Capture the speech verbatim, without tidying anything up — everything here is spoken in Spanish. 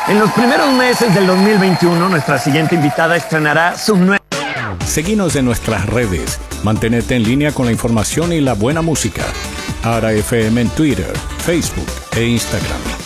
En los primeros meses del dos mil veintiuno, nuestra siguiente invitada estrenará su nueva... Seguinos en nuestras redes. Mantenete en línea con la información y la buena música. Ara F M en Twitter, Facebook e Instagram.